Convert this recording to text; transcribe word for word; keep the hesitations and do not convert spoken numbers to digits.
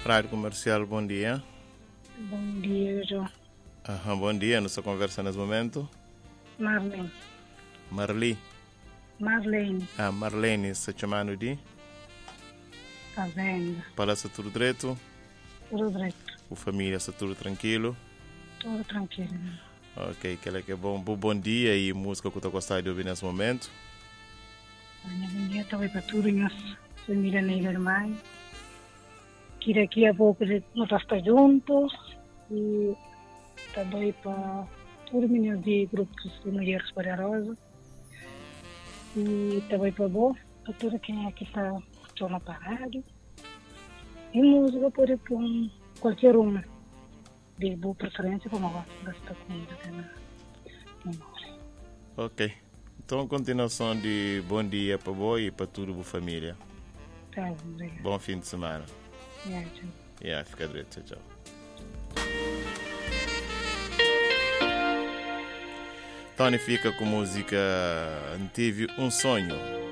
Rádio Comercial, bom dia. Bom dia, João. Aham, bom dia, nossa conversa nesse momento. Marlene. Marli. Marlene. Ah, Marlene, se chamando de? Fazenda. Palácio tudo direito? Tudo direito. O família, está tudo tranquilo? Tudo tranquilo. Ok, que é que é bom. Bom dia e música que eu estou gostando de ouvir nesse momento. Minha bom dia, estou aí para tudo, nossa família negra irmã. Que daqui a pouco nós estamos juntos e também para todos os meninos de grupos de mulheres poderosas e também para bom, para tudo quem é que está na parada. E música por com qualquer uma de boa preferência, como eu gosto com música na memória. Ok. Então, continuação de bom dia para você e para toda a família. Tá, obrigado. Bom fim de semana. Yeah, tchau. Yeah, fica direito. Tchau, tchau. Tony fica com música Tive um Sonho.